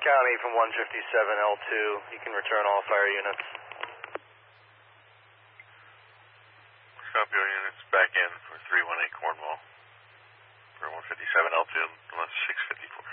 County from 157L2. You can return all fire units. Scorpio units back in for 318 Cornwall for 157L2, unless 654.